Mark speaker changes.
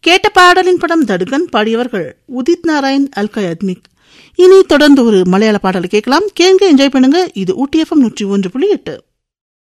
Speaker 1: கேட்ட பாடலின் படம் தடுகன், பாடியவர்கள் உதித் நாராயண், அல்கா யாக்னிக். இனி தொடர்ந்து ஒரு மலையாள பாடலை கேட்கலாம். கேங்க என்ஜாய் பண்ணுங்க. இது ஊட்டி FM 101.8.